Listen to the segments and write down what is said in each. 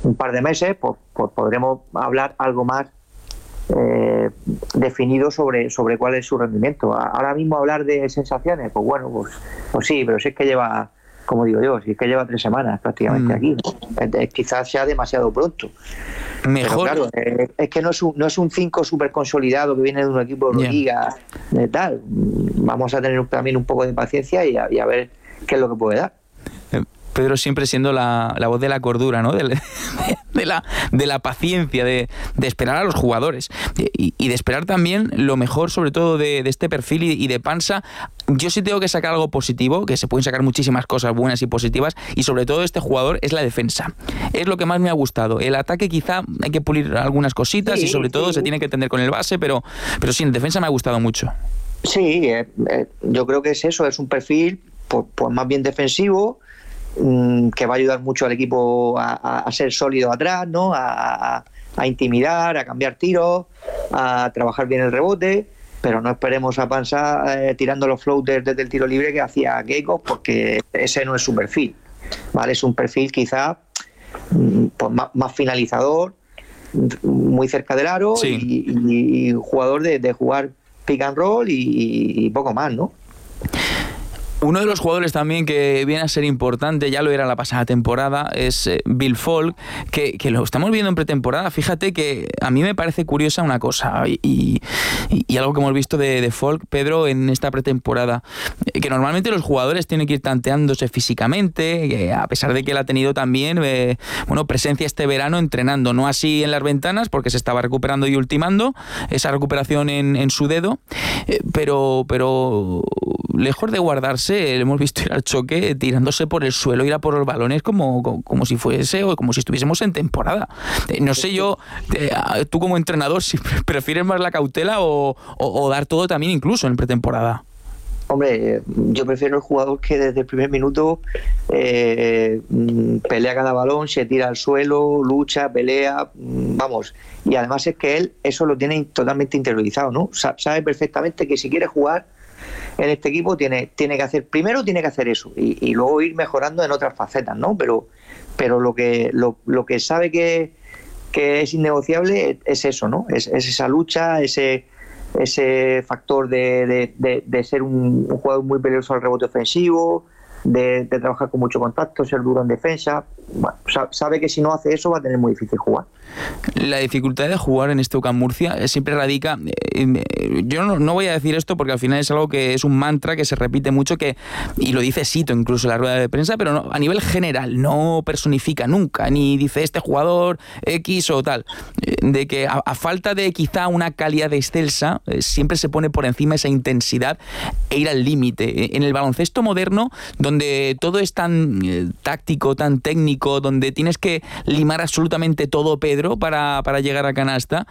un par de meses, pues podremos hablar algo más definido sobre cuál es su rendimiento. Ahora mismo hablar de sensaciones, pues bueno, pues sí, pero si es que lleva, como digo yo, si es que lleva 3 semanas prácticamente aquí, ¿no? Quizás sea demasiado pronto. Mejor. Pero claro, es que no es un 5 súper consolidado que viene de un equipo de Liga, de tal. Vamos a tener también un poco de paciencia y a ver qué es lo que puede dar. Pedro siempre siendo la voz de la cordura, ¿no? De la paciencia, de esperar a los jugadores y de esperar también lo mejor, sobre todo de este perfil y de Pansa. Yo sí tengo que sacar algo positivo, que se pueden sacar muchísimas cosas buenas y positivas, y sobre todo de este jugador es la defensa. Es lo que más me ha gustado. El ataque quizá hay que pulir algunas cositas, sí, y sobre todo se tiene que entender con el base, pero sí, en defensa me ha gustado mucho. Sí, yo creo que es eso, es un perfil pues más bien defensivo, que va a ayudar mucho al equipo a ser sólido atrás, ¿no? A intimidar, a cambiar tiros, a trabajar bien el rebote, pero no esperemos a Pansa tirando los floaters desde el tiro libre que hacía Keiko, porque ese no es su perfil, ¿vale? Es un perfil quizá pues más finalizador, muy cerca del aro, sí, y jugador de jugar pick and roll y poco más, ¿no? Uno de los jugadores también que viene a ser importante, ya lo era la pasada temporada, es Bill Folk, que lo estamos viendo en pretemporada. Fíjate que a mí me parece curiosa una cosa y algo que hemos visto de Folk, Pedro, en esta pretemporada, que normalmente los jugadores tienen que ir tanteándose físicamente, a pesar de que él ha tenido también presencia este verano entrenando, no así en las ventanas porque se estaba recuperando y ultimando esa recuperación en su dedo, pero lejos de guardarse, le hemos visto ir al choque tirándose por el suelo, ir a por los balones como si fuese o como si estuviésemos en temporada. No sé yo, tú como entrenador, si prefieres más la cautela o dar todo también incluso en pretemporada. Hombre, yo prefiero el jugador que desde el primer minuto pelea cada balón, se tira al suelo, lucha, pelea, vamos. Y además es que él eso lo tiene totalmente interiorizado, ¿no? Sabe perfectamente que si quiere jugar en este equipo tiene que hacer, primero tiene que hacer eso y luego ir mejorando en otras facetas, ¿no? Pero lo que sabe que es innegociable es eso, ¿no? Es esa lucha, ese factor de ser un jugador muy peligroso al rebote ofensivo, de trabajar con mucho contacto, ser duro en defensa. Bueno, sabe que si no hace eso va a tener muy difícil jugar. La dificultad de jugar en este UCAM Murcia siempre radica, yo no voy a decir esto porque al final es algo que es un mantra que se repite mucho, y lo dice Sito incluso en la rueda de prensa, pero no, a nivel general, no personifica nunca, ni dice este jugador X o tal, de que a falta de quizá una calidad excelsa, siempre se pone por encima esa intensidad e ir al límite. En el baloncesto moderno, donde todo es tan táctico, tan técnico, donde tienes que limar absolutamente todo, Pedro, para llegar a canasta,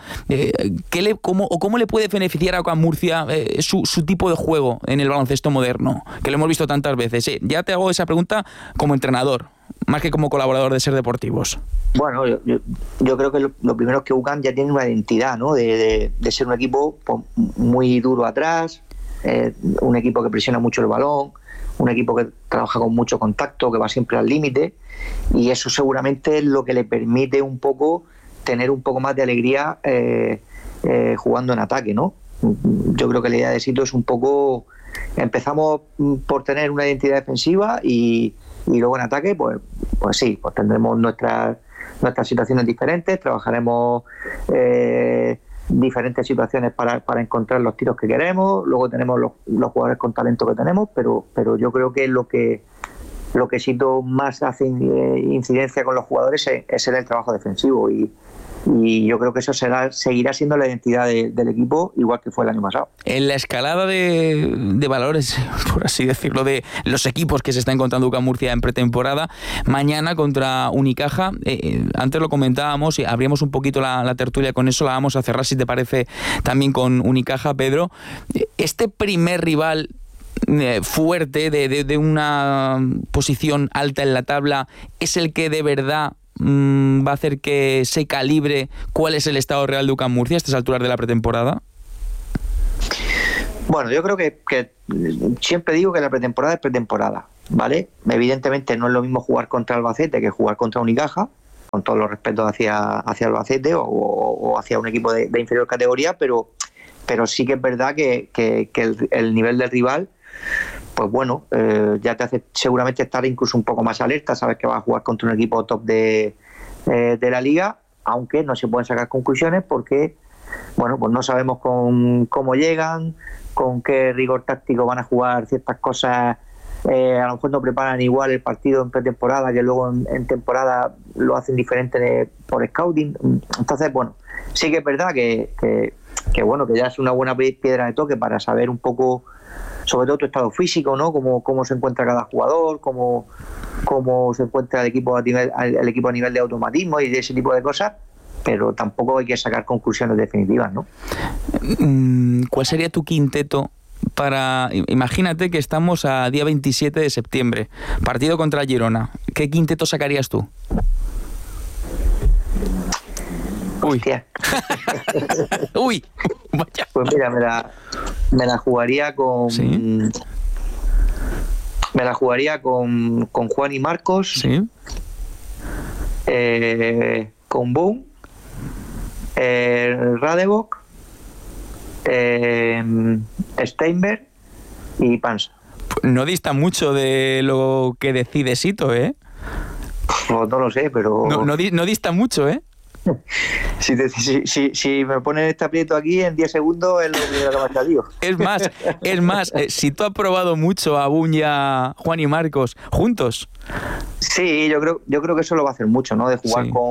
¿cómo le puede beneficiar a UCAM Murcia su tipo de juego en el baloncesto moderno? Que lo hemos visto tantas veces. Ya te hago esa pregunta como entrenador, más que como colaborador de Ser Deportivos. Bueno, yo creo que lo primero es que UCAM ya tiene una identidad, ¿no? De ser un equipo muy duro atrás, un equipo que presiona mucho el balón, un equipo que trabaja con mucho contacto, que va siempre al límite, y eso seguramente es lo que le permite un poco tener un poco más de alegría jugando en ataque, ¿no? Yo creo que la idea de Sito es un poco, empezamos por tener una identidad defensiva y luego en ataque pues sí, pues tendremos nuestras situaciones diferentes, trabajaremos diferentes situaciones para encontrar los tiros que queremos, luego tenemos los jugadores con talento que tenemos, pero yo creo que lo que Sito más hace incidencia con los jugadores es en el trabajo defensivo y yo creo que eso seguirá siendo la identidad del equipo, igual que fue el año pasado. En la escalada de valores, por así decirlo, de los equipos que se está encontrando UCAM Murcia en pretemporada, mañana contra Unicaja, antes lo comentábamos y abríamos un poquito la tertulia con eso, la vamos a cerrar si te parece también con Unicaja, Pedro. Este primer rival fuerte de una posición alta en la tabla es el que de verdad va a hacer que se calibre cuál es el estado real de UCAM Murcia a estas alturas de la pretemporada. Bueno, yo creo que siempre digo que la pretemporada es pretemporada, ¿vale? Evidentemente no es lo mismo jugar contra Albacete que jugar contra Unicaja, con todos los respetos hacia Albacete o hacia un equipo de inferior categoría, pero sí que es verdad que el nivel del rival, pues bueno, ya te hace seguramente estar incluso un poco más alerta, sabes que vas a jugar contra un equipo top de la liga, aunque no se pueden sacar conclusiones porque, bueno, pues no sabemos cómo llegan, con qué rigor táctico van a jugar ciertas cosas. A lo mejor no preparan igual el partido en pretemporada que luego en temporada lo hacen diferente por scouting. Entonces, bueno, sí que es verdad que bueno, que ya es una buena piedra de toque para saber un poco, sobre todo tu estado físico, ¿no? Cómo se encuentra cada jugador, cómo se encuentra el equipo a nivel de automatismo y de ese tipo de cosas, pero tampoco hay que sacar conclusiones definitivas, ¿no? ¿Cuál sería tu quinteto para... Imagínate que estamos a día 27 de septiembre, partido contra Girona. ¿Qué quinteto sacarías tú? Uy. Uy. Vaya. Pues mira, me la jugaría con... ¿Sí? Me la jugaría con Juan y Marcos. Sí. Con Boom. Radebok. Steinberg y Pansa. No dista mucho de lo que decide Sito, ¿eh? Pues no lo sé, pero... No dista mucho, ¿eh? Si me ponen este aprieto aquí, en 10 segundos es lo primero que me ha salido. Es más, Sito ha probado mucho a Buñ y a Juan y Marcos juntos. Sí, yo creo que eso lo va a hacer mucho, ¿no? De jugar sí.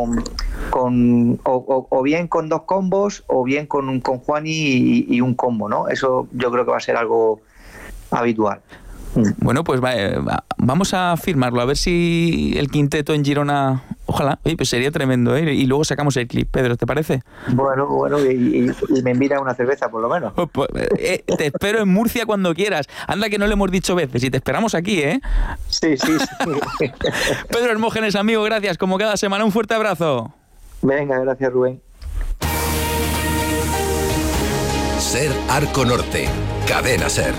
o bien con dos combos o bien con Juan y un combo, ¿no? Eso yo creo que va a ser algo habitual. Bueno, pues vamos a firmarlo, a ver si el quinteto en Girona, ojalá, pues sería tremendo, ¿eh? Y luego sacamos el clip, Pedro, ¿te parece? Bueno, y me invita a una cerveza, por lo menos. Pues, te espero en Murcia cuando quieras. Anda que no lo hemos dicho veces y te esperamos aquí, ¿eh? Sí. Pedro Hermógenes, amigo, gracias, como cada semana, un fuerte abrazo. Venga, gracias, Rubén. Ser Arco Norte, Cadena Ser.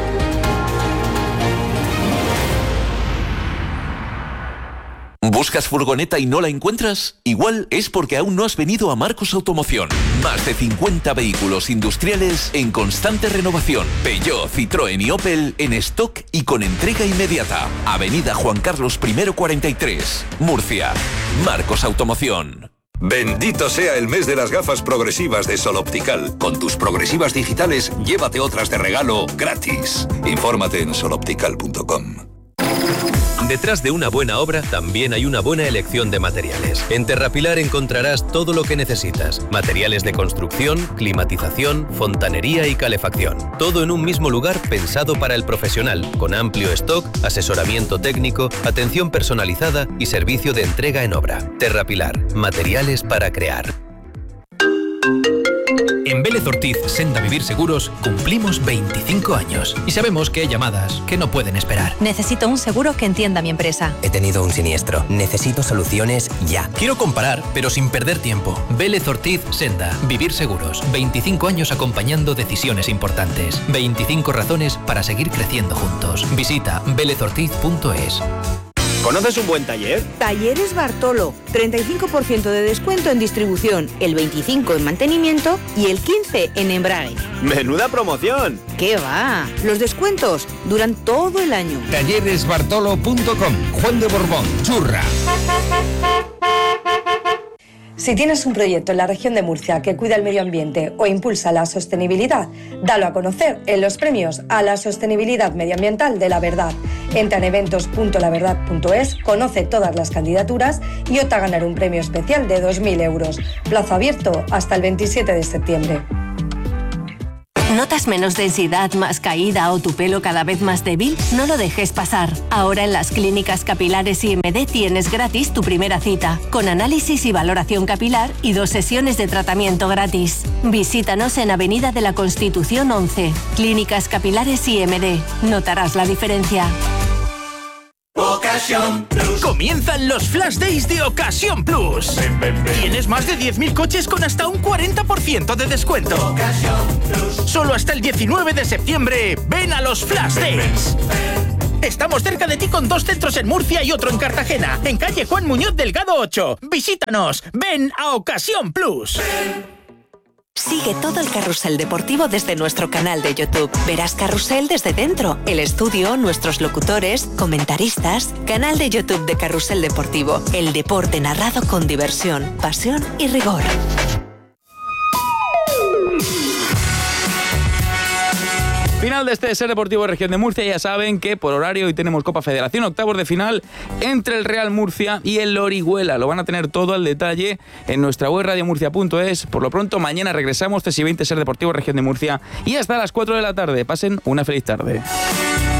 ¿Buscas furgoneta y no la encuentras? Igual es porque aún no has venido a Marcos Automoción. Más de 50 vehículos industriales en constante renovación. Peugeot, Citroën y Opel en stock y con entrega inmediata. Avenida Juan Carlos I 43, Murcia. Marcos Automoción. Bendito sea el mes de las gafas progresivas de Sol Optical. Con tus progresivas digitales, llévate otras de regalo gratis. Infórmate en soloptical.com. Detrás de una buena obra también hay una buena elección de materiales. En Terrapilar encontrarás todo lo que necesitas. Materiales de construcción, climatización, fontanería y calefacción. Todo en un mismo lugar pensado para el profesional, con amplio stock, asesoramiento técnico, atención personalizada y servicio de entrega en obra. Terrapilar, materiales para crear. En Vélez Ortiz Senda Vivir Seguros cumplimos 25 años y sabemos que hay llamadas que no pueden esperar. Necesito un seguro que entienda mi empresa. He tenido un siniestro. Necesito soluciones ya. Quiero comparar, pero sin perder tiempo. Vélez Ortiz Senda Vivir Seguros. 25 años acompañando decisiones importantes. 25 razones para seguir creciendo juntos. Visita velezortiz.es. ¿Conoces un buen taller? Talleres Bartolo. 35% de descuento en distribución, el 25% en mantenimiento y el 15% en embrague. ¡Menuda promoción! ¿Qué va? Los descuentos duran todo el año. Talleresbartolo.com. Juan de Borbón, Churra. Si tienes un proyecto en la región de Murcia que cuida el medio ambiente o impulsa la sostenibilidad, dalo a conocer en los premios a la sostenibilidad medioambiental de La Verdad. Entra en eventos.laverdad.es, conoce todas las candidaturas y opta a ganar un premio especial de 2.000 euros. Plazo abierto hasta el 27 de septiembre. ¿Notas menos densidad, más caída o tu pelo cada vez más débil? No lo dejes pasar. Ahora en las clínicas capilares IMD tienes gratis tu primera cita, con análisis y valoración capilar y 2 sesiones de tratamiento gratis. Visítanos en Avenida de la Constitución 11. Clínicas Capilares IMD. Notarás la diferencia. Ocasión Plus. Comienzan los Flash Days de Ocasión Plus. Ven. Tienes más de 10.000 coches con hasta un 40% de descuento. Ocasión Plus. Solo hasta el 19 de septiembre. Ven a los Flash Days. Estamos cerca de ti con 2 centros en Murcia y otro en Cartagena, en calle Juan Muñoz Delgado 8. Visítanos. Ven a Ocasión Plus. Sigue todo el carrusel deportivo desde nuestro canal de YouTube. Verás Carrusel desde dentro, el estudio, nuestros locutores, comentaristas. Canal de YouTube de Carrusel Deportivo. El deporte narrado con diversión, pasión y rigor. Final de este Ser Deportivo Región de Murcia. Ya saben que por horario hoy tenemos Copa Federación, octavos de final entre el Real Murcia y el Orihuela. Lo van a tener todo al detalle en nuestra web radiomurcia.es. Por lo pronto, mañana regresamos 3:20 Ser Deportivo Región de Murcia y hasta las 4 de la tarde. Pasen una feliz tarde.